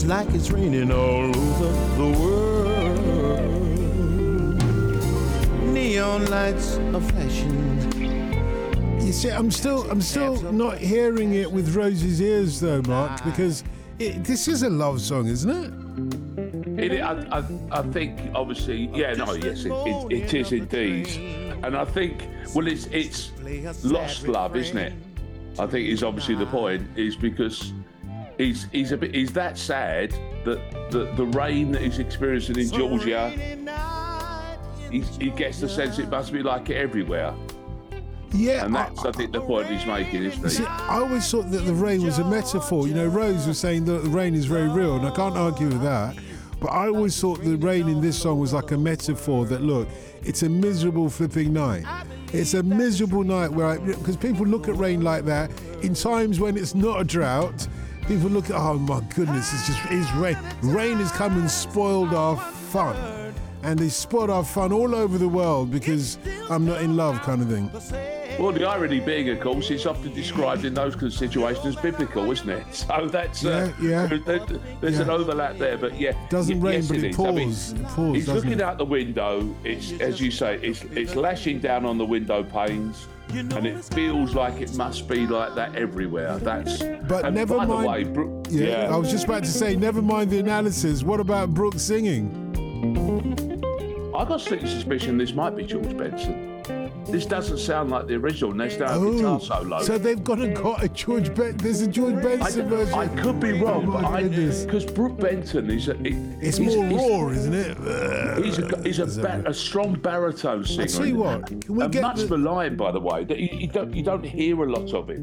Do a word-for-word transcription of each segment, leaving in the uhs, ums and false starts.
It's like it's raining all over the world. Neon lights are flashing. You see, I'm still, I'm still not hearing it with Rose's ears, though, Mark, because it, this is a love song, isn't it? It, I, I, I think, obviously, yeah, no, yes, it, it, it is indeed, and I think, well, it's it's lost love, isn't it? I think is obviously the point, is because he's he's a bit he's that sad that the the rain that he's experiencing in Georgia, he's, he gets the sense it must be like it everywhere. Yeah, and that's I, I think the point he's making, isn't he? See, I always thought that the rain was a metaphor. You know, Rose was saying that the rain is very real, and I can't argue with that. But I always thought the rain in this song was like a metaphor that, look, it's a miserable flipping night. It's a miserable night where, because people look at rain like that in times when it's not a drought. People look at, oh my goodness, it's just it's rain. Rain has come and spoiled our fun, and they spoiled our fun all over the world because I'm not in love, kind of thing. Well, the irony being, of course, it's often described in those situations as biblical, isn't it? So that's uh, yeah, yeah. There, there's yeah. an overlap there, but yeah, doesn't y- rain, yes, but it, it is. pours. I mean, it pours. He's looking it? out the window. It's, as you say, it's it's lashing down on the window panes, and it feels like it must be like that everywhere. That's. But and never by mind. The way, Bro- yeah, yeah, I was just about to say, never mind the analysis. What about Brooke singing? I got a sneaky suspicion this might be George Benson. This doesn't sound like the original, and there's no oh, guitar solo. So they've gone and got a George Ben. There's a George Benson I, version. I could be wrong, oh but I goodness. because Brooke Benton is a. It, it's he's, more he's, raw, isn't it? He's a he's a, ba- a strong baritone singer. I tell you what, can we and get much the... maligned, by the way. That you, you don't you don't hear a lot of it.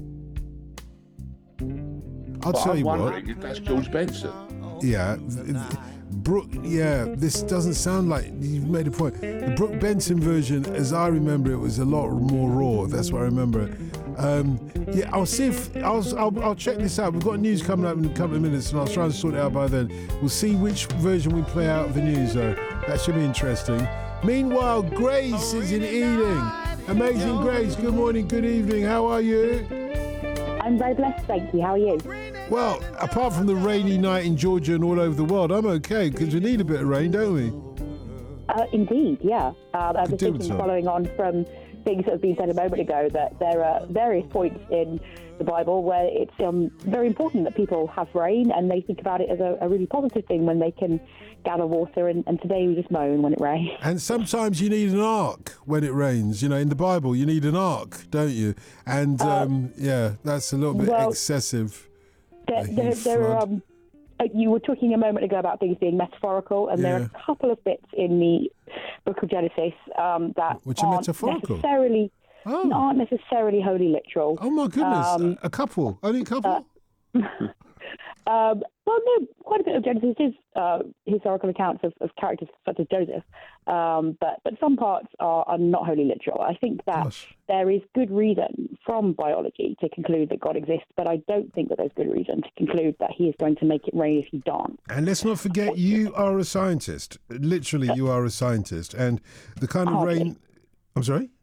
I'll but tell I'm you wondering what. if that's George Benson. Yeah. Brooke, yeah, this doesn't sound like, you've made a point. The Brooke Benson version, as I remember it, was a lot more raw. That's what I remember it. Um, yeah, I'll see if, I'll, I'll I'll check this out. We've got news coming up in a couple of minutes, and I'll try and sort it out by then. We'll see which version we play out of the news, though. That should be interesting. Meanwhile, Grace is in Ealing. Amazing Grace, good morning, good evening. How are you? I'm very blessed, thank you. How are you? Well, apart from the rainy night in Georgia and all over the world, I'm okay, because we need a bit of rain, don't we? Uh, indeed, yeah. Uh, I was thinking, following on from things that have been said a moment ago, that there are various points in the Bible where it's um, very important that people have rain, and they think about it as a, a really positive thing when they can gather water, and, and today we just moan when it rains. And sometimes you need an ark when it rains. You know, in the Bible, you need an ark, don't you? And, um, uh, yeah, that's a little bit well, excessive. There, there, there are, um, you were talking a moment ago about things being metaphorical, and yeah. there are a couple of bits in the Book of Genesis um, that Which are aren't metaphorical? necessarily oh. aren't necessarily wholly literal. Oh my goodness! Um, a couple, only a couple. Uh, um, well, no, quite a bit of Genesis is uh, historical accounts of, of characters such as Joseph, um, but but some parts are, are not wholly literal. I think that Gosh. there is good reason from biology to conclude that God exists, but I don't think that there's good reason to conclude that He is going to make it rain if He don't. And let's not forget, you are a scientist. Literally, you are a scientist, and the kind of Hardly. rain. I'm sorry.